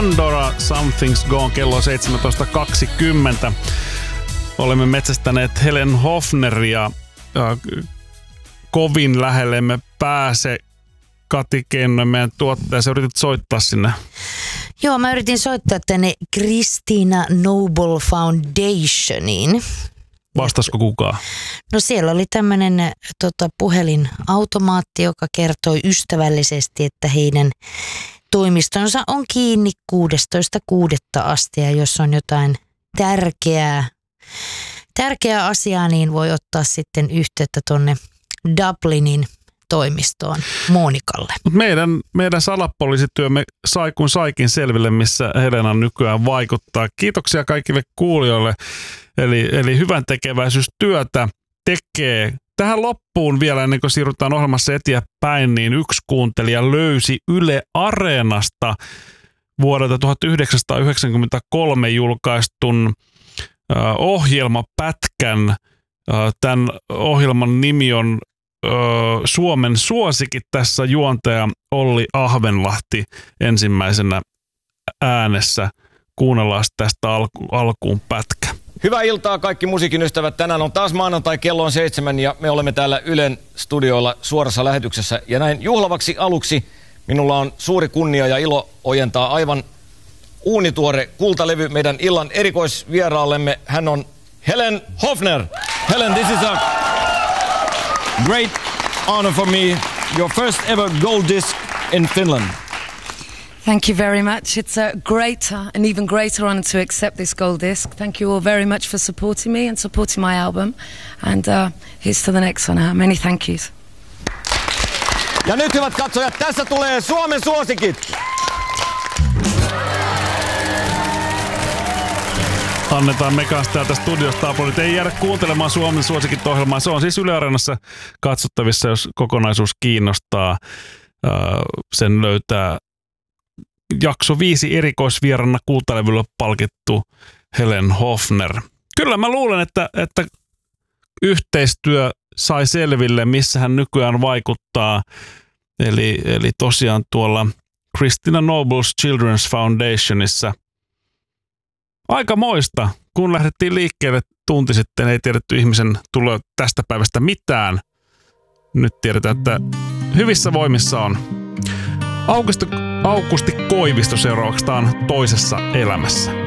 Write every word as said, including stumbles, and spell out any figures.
Pandora, Something's Gone, kello seitsemäntoista kaksikymmentä. Olemme metsästäneet Helen Hofneria. Kovin lähelle emme pääse. Kati Keinonen, meidän tuottaja, sä yritit soittaa sinne. Joo, mä yritin soittaa tänne Christina Noble Foundationiin. Vastasko kukaan? No siellä oli tämmöinen tota, puhelinautomaatti, joka kertoi ystävällisesti, että heidän toimistonsa on kiinni kuudestoista kuudetta asti, ja jos on jotain tärkeää, tärkeää asiaa, niin voi ottaa sitten yhteyttä tonne Dublinin toimistoon Monikalle. Meidän, meidän salapoliisityömme sai kun saikin selville, missä Helena nykyään vaikuttaa. Kiitoksia kaikille kuulijoille. Eli, eli hyvän tekeväisyystyötä tekee. Tähän loppuun vielä, ennen kuin siirrytään ohjelmassa eteenpäin, niin yksi kuuntelija löysi Yle Areenasta vuodelta tuhatyhdeksänsataayhdeksänkymmentäkolme julkaistun äh, ohjelmapätkän. Äh, tämän ohjelman nimi on äh, Suomen suosikit. Tässä juontaja Olli Ahvenlahti ensimmäisenä äänessä. Kuunnellaan tästä alku, alkuun pätkä. Hyvää iltaa kaikki musiikin ystävät. Tänään on taas maanantai, kello on seitsemän ja me olemme täällä Ylen studioilla suorassa lähetyksessä. Ja näin juhlavaksi aluksi minulla on suuri kunnia ja ilo ojentaa aivan uunituore kultalevy meidän illan erikoisvieraallemme. Hän on Helen Hofner. Helen, this is a great honor for me. Your first ever gold disc in Finland. Thank you very much. It's a great, uh, an even greater honor to accept this gold disc. Thank you all very much for supporting me and supporting my album. And uh, here's to the next one. Uh, many thank yous. Ja nyt hyvät katsojat, tässä tulee Suomen suosikit. Annetaan me kanssa täältä studiosta aplodit. Ei jäädä kuuntelemaan Suomen suosikit -ohjelmaa. Se on siis Yle Areenassa katsottavissa, jos kokonaisuus kiinnostaa. Sen löytää jakso viisi erikoisvieranna kultalevyllä palkittu Helen Hofner. Kyllä mä luulen, että, että yhteistyö sai selville, missä hän nykyään vaikuttaa. Eli, eli tosiaan tuolla Christina Noble's Children's Foundationissa. Aika moista, kun lähdettiin liikkeelle tunti sitten, ei tiedetty ihmisen tulee tästä päivästä mitään. Nyt tiedetään, että hyvissä voimissa on. Augusti, Augusti Koivisto seuraavaksi Toisessa elämässä.